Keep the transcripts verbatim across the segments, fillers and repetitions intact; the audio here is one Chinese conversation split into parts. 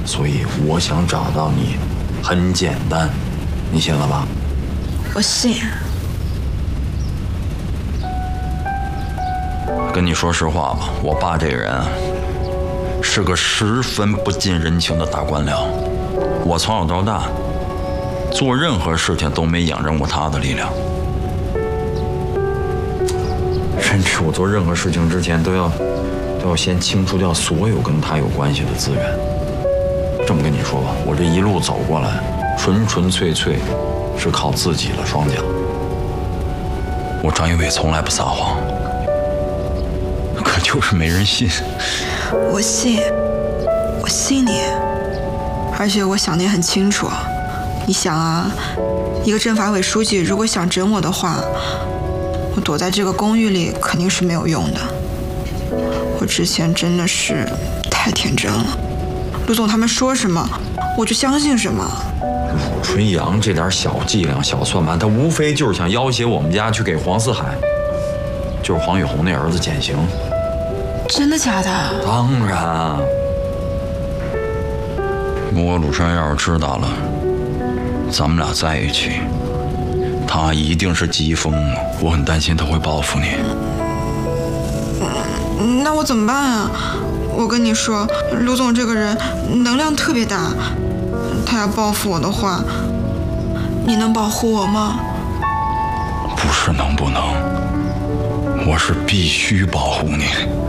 所以我想找到你，很简单，你信了吧？ 我信。 跟你说实话吧，我爸这个人啊，是个十分不近人情的大官僚。我从小到大做任何事情都没仰仗过他的力量，甚至我做任何事情之前都要都要先清除掉所有跟他有关系的资源。这么跟你说吧，我这一路走过来，纯纯粹粹是靠自己的双脚。我张一伟从来不撒谎，可就是没人信。 我信，我信你，而且我想得也很清楚。你想啊，一个政法委书记如果想整我的话，我躲在这个公寓里肯定是没有用的。我之前真的是太天真了，陆总他们说什么我就相信什么。 鲁春阳这点小伎俩、小算盘，他无非就是想要挟我们家去给黄四海，就是黄雨红那儿子减刑。 真的假的？ 当然。不过鲁山要是知道了咱们俩在一起，他一定是急疯了。我很担心他会报复你。 嗯，那我怎么办啊？我跟你说，卢总这个人能量特别大，他要报复我的话，你能保护我吗？ 不是能不能，我是必须保护你。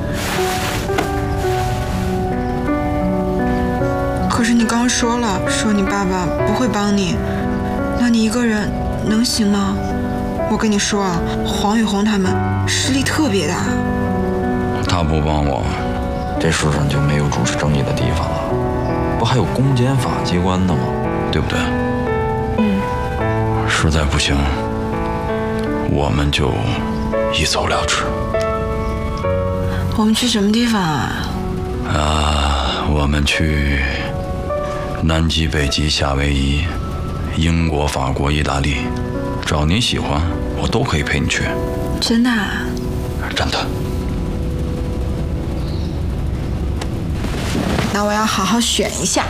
可是你刚说了，说你爸爸不会帮你，那你一个人能行吗？我跟你说啊，黄雨红他们势力特别大。 他不帮我，这世上就没有主持正义的地方了。不还有公检法机关呢吗？对不对？ 嗯。 实在不行，我们就一走了之。 我们去什么地方啊？ 啊，我们去南极、北极、夏威夷、英国、法国、意大利，只要你喜欢，我都可以陪你去。 真的啊？ 真的。 那我要好好选一下。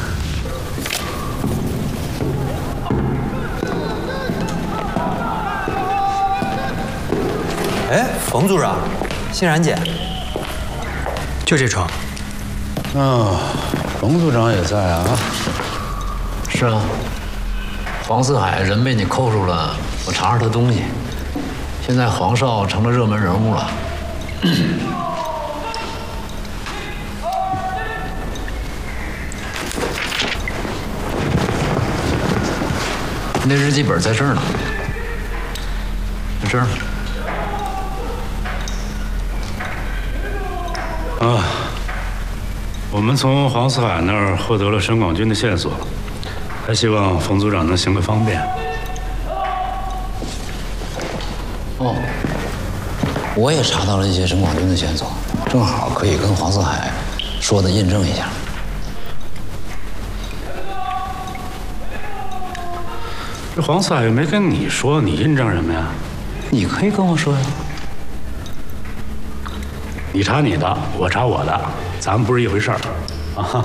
哎，冯组长，欣然姐， 就这床。 啊，冯组长也在啊。 是啊，黄四海人被你扣住了，我查着他东西。现在黄少成了热门人物了。那日记本在这儿呢，在这儿呢。 啊，我们从黄四海那儿获得了沈广军的线索，还希望冯组长能行个方便。 哦，我也查到了一些沈广军的线索，正好可以跟黄四海说的印证一下。 这黄四海又没跟你说，你印证什么呀？ 你可以跟我说呀。 你查你的，我查我的，咱们不是一回事儿啊。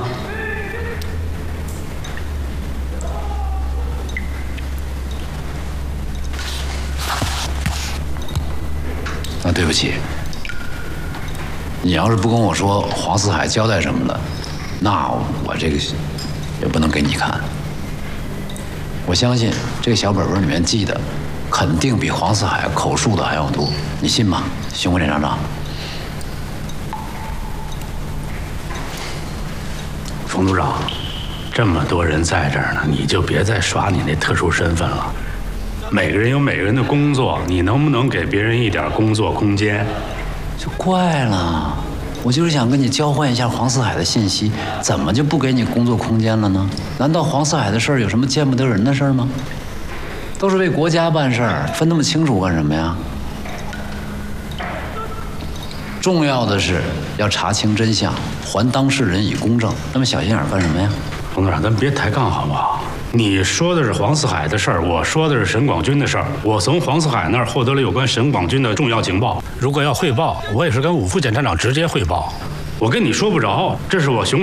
那对不起，你要是不跟我说黄四海交代什么的，那我这个也不能给你看。我相信这个小本本里面记的，肯定比黄四海口述的还要多，你信吗？信我这张账。 冯组长，这么多人在这儿呢，你就别再耍你那特殊身份了。每个人有每个人的工作，你能不能给别人一点工作空间？ 就怪了，我就是想跟你交换一下黄四海的信息，怎么就不给你工作空间了呢？难道黄四海的事儿有什么见不得人的事儿吗？都是为国家办事儿，分那么清楚干什么呀？重要的是要查清真相，还当事人以公正。那么小心眼干什么呀？ 冯组长，咱别抬杠好不好？你说的是黄四海的事儿，我说的是沈广军的事儿。我从黄四海那儿获得了有关沈广军的重要情报，如果要汇报，我也是跟武副检察长直接汇报。我跟你说不着，这是我熊